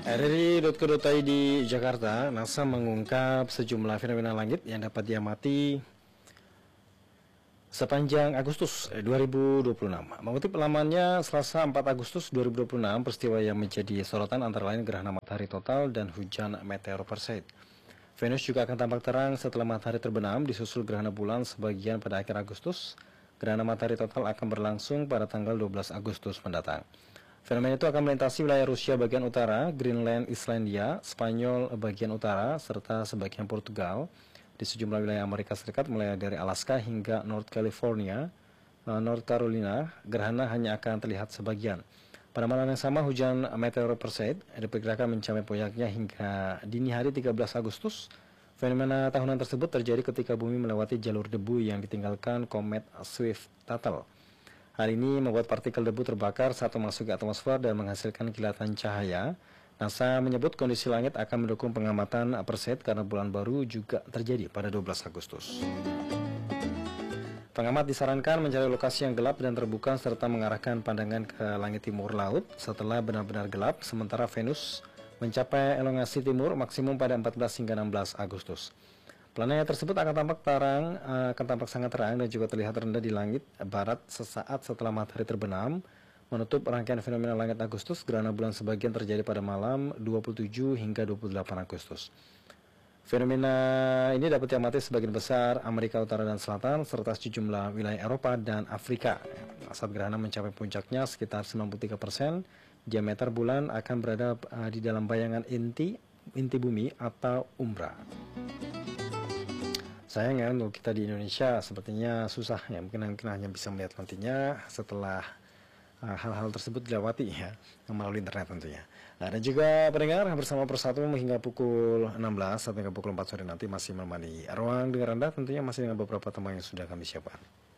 RRI.co.id Jakarta, NASA mengungkap sejumlah fenomena langit yang dapat diamati sepanjang Agustus 2026. Mengutip lamannya, Selasa 4 Agustus 2026, peristiwa yang menjadi sorotan antara lain gerhana matahari total dan hujan meteor Perseid. Venus juga akan tampak terang setelah matahari terbenam, disusul gerhana bulan sebagian pada akhir Agustus. Gerhana matahari total akan berlangsung pada tanggal 12 Agustus mendatang. Fenomena itu akan melintasi wilayah Rusia bagian utara, Greenland, Islandia, Spanyol bagian utara, serta sebagian Portugal di sejumlah wilayah Amerika Serikat mulai dari Alaska hingga North California, North Carolina. Gerhana hanya akan terlihat sebagian. Pada malam yang sama, hujan meteor Perseid diperkirakan mencapai puncaknya hingga dini hari 13 Agustus. Fenomena tahunan tersebut terjadi ketika bumi melewati jalur debu yang ditinggalkan komet Swift-Tuttle. Hal ini membuat partikel debu terbakar saat memasuki atmosfer dan menghasilkan kilatan cahaya. NASA menyebut kondisi langit akan mendukung pengamatan Perseid karena bulan baru juga terjadi pada 12 Agustus. Pengamat disarankan mencari lokasi yang gelap dan terbuka serta mengarahkan pandangan ke langit timur laut setelah benar-benar gelap, sementara Venus mencapai elongasi timur maksimum pada 14 hingga 16 Agustus. Planet tersebut akan tampak sangat terang dan juga terlihat rendah di langit barat sesaat setelah matahari terbenam. Menutup rangkaian fenomena langit Agustus, gerhana bulan sebagian terjadi pada malam 27 hingga 28 Agustus. Fenomena ini dapat diamati sebagian besar Amerika Utara dan Selatan serta sejumlah wilayah Eropa dan Afrika. Saat gerhana mencapai puncaknya sekitar 93%, diameter bulan akan berada di dalam bayangan inti bumi atau umbra. Sayang ya, untuk kita di Indonesia sepertinya susah ya, mungkin hanya bisa melihat nantinya setelah hal-hal tersebut dilewati ya, melalui internet tentunya. Dan juga pendengar bersama Persatu hingga pukul 16 sampai hingga pukul 4 sore nanti masih menemani ruang dengar Anda tentunya masih dengan beberapa teman yang sudah kami siapkan.